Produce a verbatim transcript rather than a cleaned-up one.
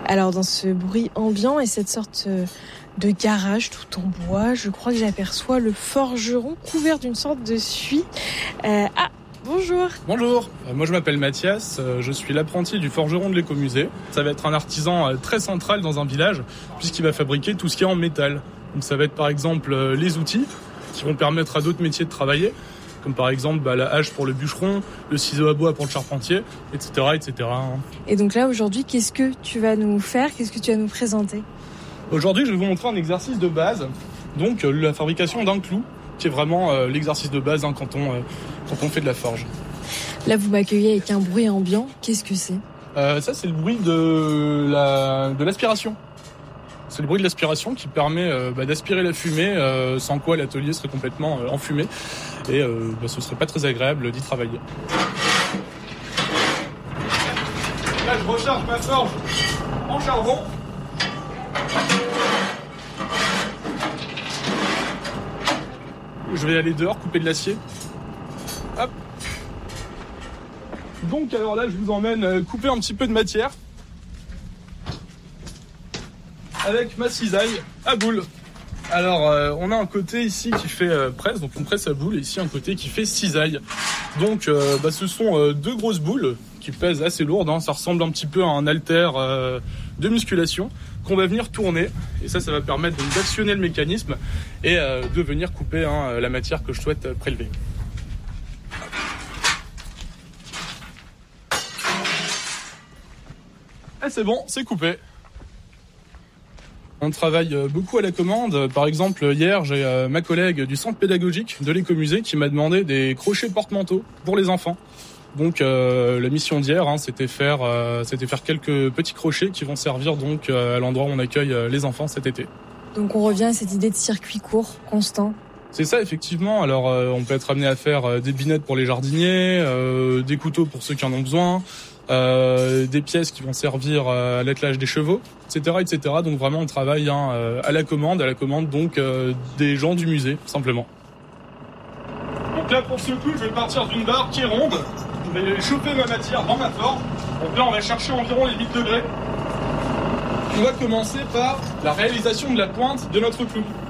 Alors dans ce bruit ambiant et cette sorte de garage tout en bois, je crois que j'aperçois le forgeron couvert d'une sorte de suie. Euh, ah, bonjour. Bonjour, euh, moi je m'appelle Mathias, euh, je suis l'apprenti du forgeron de l'écomusée. Ça va être un artisan euh, très central dans un village puisqu'il va fabriquer tout ce qui est en métal. Donc ça va être par exemple euh, les outils qui vont permettre à d'autres métiers de travailler, comme par exemple bah, la hache pour le bûcheron, le ciseau à bois pour le charpentier, et cetera et cetera. Et donc là aujourd'hui, qu'est-ce que tu vas nous faire? Qu'est-ce que tu vas nous présenter? Aujourd'hui je vais vous montrer un exercice de base, donc euh, la fabrication d'un clou, qui est vraiment euh, l'exercice de base hein, quand, on, euh, quand on fait de la forge. Là vous m'accueillez avec un bruit ambiant, qu'est-ce que c'est? euh, Ça c'est le bruit de, la, de l'aspiration. C'est le bruit de l'aspiration qui permet euh, bah, d'aspirer la fumée, euh, sans quoi l'atelier serait complètement euh, enfumé et euh, bah, ce serait pas très agréable d'y travailler. Là je recharge ma forge en charbon. Je vais aller dehors couper de l'acier. Hop. Donc alors là je vous emmène couper un petit peu de matière avec ma cisaille à boule. Alors euh, on a un côté ici qui fait euh, presse, donc une presse à boule, et ici un côté qui fait cisaille. Donc euh, bah, ce sont euh, deux grosses boules qui pèsent assez lourdes, hein. Ça ressemble un petit peu à un haltère euh, de musculation qu'on va venir tourner, et ça ça va permettre donc, d'actionner le mécanisme et euh, de venir couper hein, la matière que je souhaite prélever. Et c'est bon, c'est coupé. On travaille beaucoup à la commande. Par exemple, hier, j'ai ma collègue du centre pédagogique de l'écomusée qui m'a demandé des crochets porte-manteaux pour les enfants. Donc, euh, la mission d'hier, hein, c'était faire, euh, c'était faire quelques petits crochets qui vont servir donc à l'endroit où on accueille les enfants cet été. Donc, on revient à cette idée de circuit court, constant. C'est ça, effectivement. Alors, euh, on peut être amené à faire euh, des binettes pour les jardiniers, euh, des couteaux pour ceux qui en ont besoin. Euh, des pièces qui vont servir à l'attelage des chevaux, et cetera, et cetera. Donc vraiment, on travaille hein, à la commande, à la commande donc euh, des gens du musée, simplement. Donc là, pour ce coup, je vais partir d'une barre qui est ronde. Je vais choper ma matière dans ma forge. Donc là, on va chercher environ les huit degrés. On va commencer par la réalisation de la pointe de notre clou.